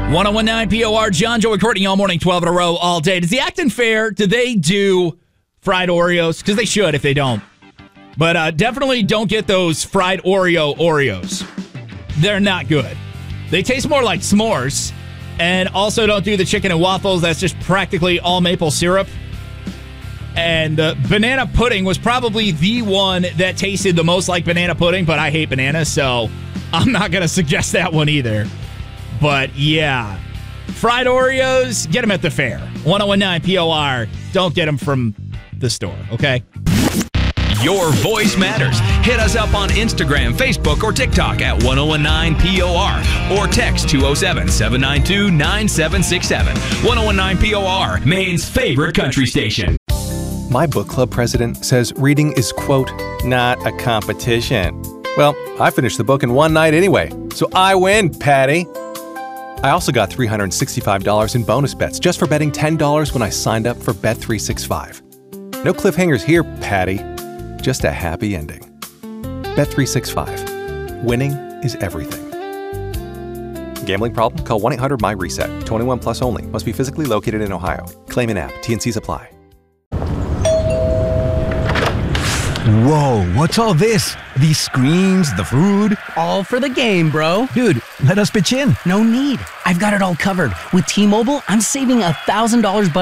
1019 POR, John, Joey, Courtney, all morning, 12 in a row, all day. Does the Acton Fair, do they do fried Oreos? Because they should if they don't. But definitely don't get those fried Oreos. They're not good. They taste more like s'mores. And also don't do the chicken and waffles. That's just practically all maple syrup. And banana pudding was probably the one that tasted the most like banana pudding, but I hate bananas, so I'm not going to suggest that one either. But yeah, fried Oreos, get them at the fair. 1019 POR, don't get them from the store, okay? Your voice matters. Hit us up on Instagram, Facebook, or TikTok at 1019 POR or text 207-792-9767. 1019 POR, Maine's favorite country station. My book club president says reading is, quote, not a competition. Well, I finished the book in one night anyway, so I win, Patty. I also got $365 in bonus bets just for betting $10 when I signed up for Bet365. No cliffhangers here, Patty. Just a happy ending. Bet365. Winning is everything. Gambling problem? Call 1-800-MY-RESET. 21 plus only. Must be physically located in Ohio. Claim in app. T&Cs apply. Whoa, what's all this? These screens, the food? All for the game, bro. Dude, let us pitch in. No need. I've got it all covered. With T-Mobile, I'm saving $1,000